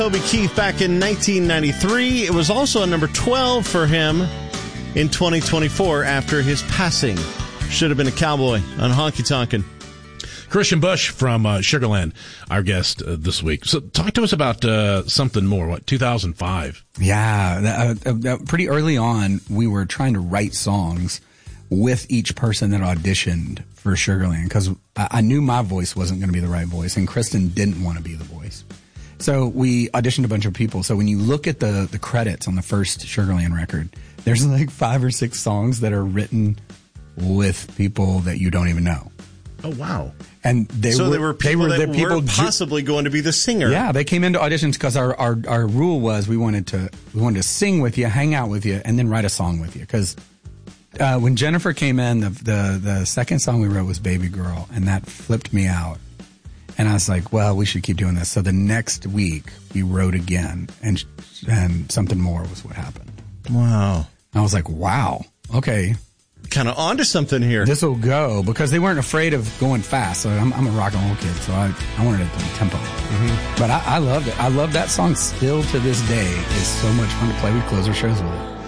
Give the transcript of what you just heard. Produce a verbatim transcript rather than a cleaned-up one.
Toby Keith back in nineteen ninety-three. It was also a number twelve for him in twenty twenty-four after his passing. Should have been a cowboy on Honky Tonkin'. Christian Bush from uh, Sugarland, our guest uh, this week. So talk to us about uh, something more, what, two thousand five? Yeah, uh, uh, pretty early on, we were trying to write songs with each person that auditioned for Sugarland because I, I knew my voice wasn't going to be the right voice, and Kristen didn't want to be the voice. So we auditioned a bunch of people. So when you look at the, the credits on the first Sugarland record, there's like five or six songs that are written with people that you don't even know. Oh, wow. And they so were, they were people they were that people weren't possibly going to be the singer. Yeah, they came into auditions because our, our, our rule was we wanted to we wanted to sing with you, hang out with you, and then write a song with you. Because uh, when Jennifer came in, the, the the second song we wrote was Baby Girl, and that flipped me out. And I was like, well, we should keep doing this. So the next week, we wrote again, and and Something More was what happened. Wow. I was like, wow, okay. Kind of onto something here. This will go, because they weren't afraid of going fast. So I'm, I'm a rock and roll kid, so I, I wanted it to tempo. Mm-hmm. But I, I loved it. I love that song still to this day. It's so much fun to play. We close our shows with it.